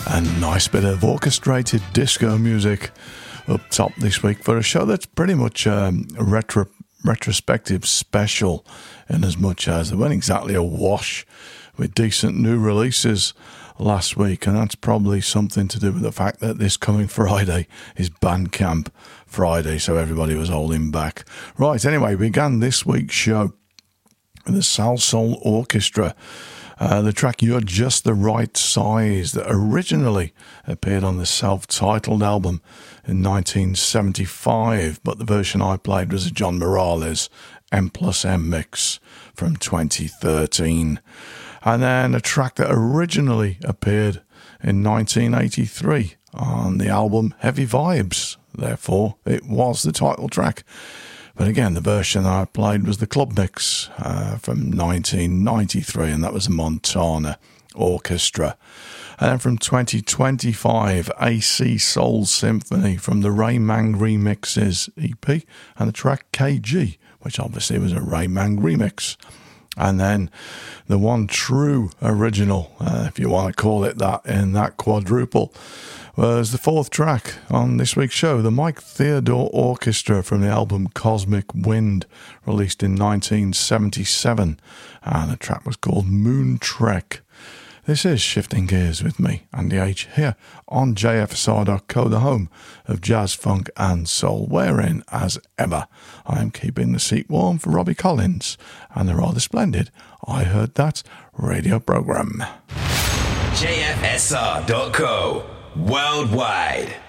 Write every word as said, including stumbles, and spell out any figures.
And nice bit of orchestrated disco music up top this week for a show that's pretty much um, a retro, retrospective special, in as much as there weren't exactly a wash with decent new releases last week, and that's probably something to do with the fact that this coming Friday is Bandcamp Friday, so everybody was holding back. Right, anyway, we began this week's show with the Salsoul Orchestra. Uh, the track You're Just the Right Size, that originally appeared on the self-titled album in nineteen seventy-five, but the version I played was a John Morales M plus M mix from twenty thirteen. And then a track that originally appeared in nineteen eighty-three on the album Heavy Vibes, therefore it was the title track. But again, the version I played was the club mix uh, from nineteen ninety-three, and that was the Montana Orchestra. And then from twenty twenty-five, A C Soul Symphony from the Ray Mang Remixes E P, and the track K G, which obviously was a Ray Mang remix. And then the one true original, uh, if you want to call it that, in that quadruple, was the fourth track on this week's show, the Mike Theodore Orchestra from the album Cosmic Wind, released in nineteen seventy-seven, and the track was called Moon Trek. This is Shifting Gears with me, Andy H, here on J F S R dot co, the home of jazz, funk and soul, wherein, as ever, I am keeping the seat warm for Robbie Collins and the rather splendid I Heard That radio programme. J F S R dot co, worldwide.